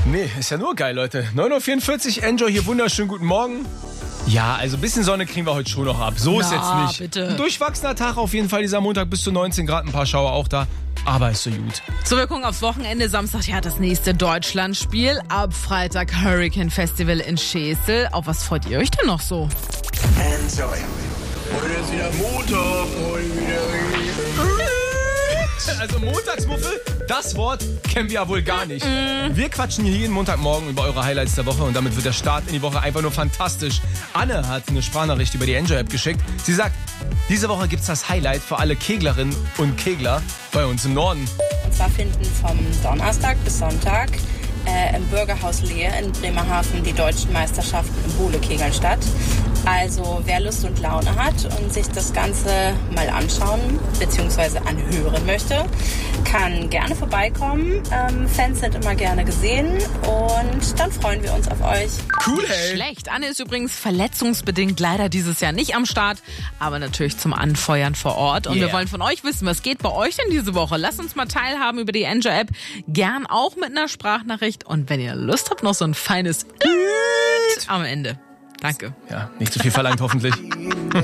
Nee, ist ja nur geil, Leute. 9.44 Uhr, Enjoy hier, wunderschönen guten Morgen. Ja, also ein bisschen Sonne kriegen wir heute schon noch ab. So ist jetzt nicht. Bitte. Ein durchwachsener Tag auf jeden Fall, dieser Montag bis zu 19 Grad, ein paar Schauer auch da. Aber ist so gut. So, wir gucken aufs Wochenende. Samstag, ja, das nächste Deutschlandspiel. Ab Freitag Hurricane Festival in Schesel. Auf was freut ihr euch denn noch so? Enjoy. Heute ist wieder Montag, heute wieder. Also Montagsmuffel, das Wort kennen wir ja wohl gar nicht. Wir quatschen hier jeden Montagmorgen über eure Highlights der Woche und damit wird der Start in die Woche einfach nur fantastisch. Anne hat eine Sprachnachricht über die Enjoy-App geschickt. Sie sagt, diese Woche gibt's das Highlight für alle Keglerinnen und Kegler bei uns im Norden. Und zwar finden vom Donnerstag bis Sonntag im Bürgerhaus Leer in Bremerhaven die deutschen Meisterschaften im Bohle-Kegeln statt. Also wer Lust und Laune hat und sich das Ganze mal anschauen bzw. anhören möchte, kann gerne vorbeikommen. Fans sind immer gerne gesehen und dann freuen wir uns auf euch. Cool, ey. Schlecht. Anne ist übrigens verletzungsbedingt leider dieses Jahr nicht am Start, aber natürlich zum Anfeuern vor Ort. Und wir wollen von euch wissen, was geht bei euch denn diese Woche? Lasst uns mal teilhaben über die Enjoy-App. Gern auch mit einer Sprachnachricht. Und wenn ihr Lust habt, noch so ein feines am Ende. Danke. Ja, nicht zu viel verlangt hoffentlich.